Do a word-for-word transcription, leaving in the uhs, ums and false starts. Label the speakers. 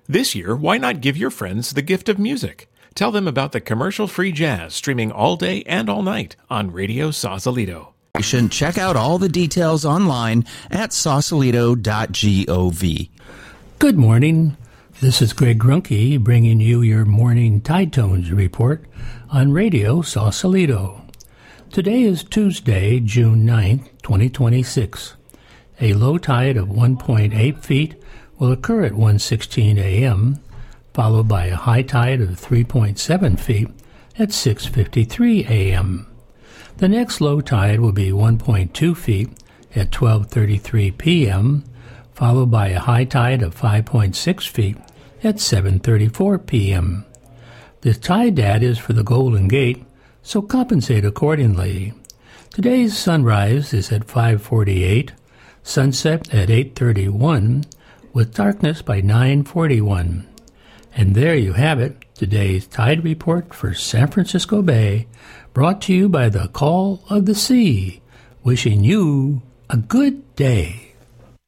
Speaker 1: This year, why not give your friends the gift of music? Tell them about the commercial-free jazz streaming all day and all night on Radio Sausalito.
Speaker 2: Check out all the details online at sausalito dot gov.
Speaker 3: Good morning. This is Greg Grunke bringing you your morning Tide Tones report on Radio Sausalito. Today is Tuesday, June ninth, twenty twenty-six. A low tide of one point eight feet will occur at one sixteen a.m., followed by a high tide of three point seven feet at six fifty-three a.m. The next low tide will be one point two feet at twelve thirty-three p.m., followed by a high tide of five point six feet at seven thirty-four p.m. The tide data is for the Golden Gate, so compensate accordingly. Today's sunrise is at five forty-eight, sunset at eight thirty-one, with darkness by nine forty-one. And there you have it, today's tide report for San Francisco Bay, brought to you by the Call of the Sea, wishing you a good day.